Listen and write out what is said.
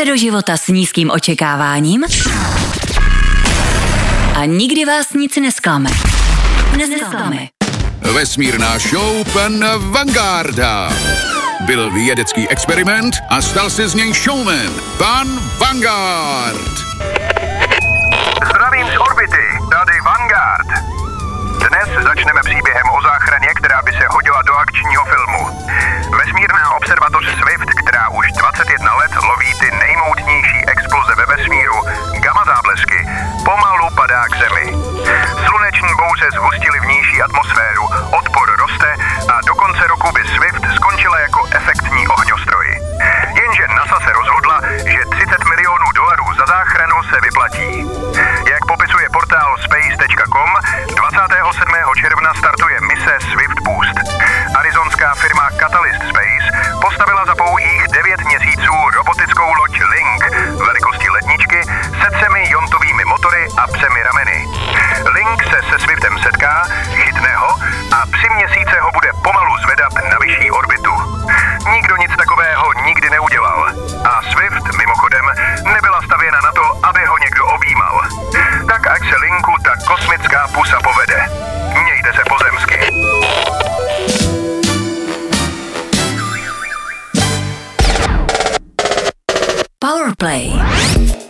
Jdete do života s nízkým očekáváním a nikdy vás nic nesklame. Vesmírná show pana Vangarda. Byl vědecký experiment a stal se z něj showman. Pan Vanguard. Zdravím z orbity, tady Vanguard. Dnes začneme příběhem o záchraně, která by se hodila do akčního filmu. Vesmírná observatoř Swift, která už 21 let loví ty nejmoutnější exploze ve vesmíru, gamma záblesky, pomalu padá k Zemi. Sluneční bouře zhustily vnější atmosféru, odpor roste a do konce roku by Swift skončila jako efektní ohňostroj. Jenže NASA se rozhodla, že $30 milionů za záchranu se vyplatí. Jak popisuje portál space.com, 27. června startuje mise Swift Boost. Arizonská firma Catalyst Space postavila za pouhých 9 měsíců robotickou loď Link velikosti ledničky se 3 jontovými motory a 3 rameny. Link se Swiftem setká, chytne ho a 3 měsíce ho bude pomalu zvedat na vyšší orbitu. Nikdo nic takového nikdy neudělal. A Swift, mimochodem, nebyla stavěna na to, aby ho někdo objímal. Tak ať se Linku ta kosmická pusa povede. Mějte se pozemsky. Powerplay.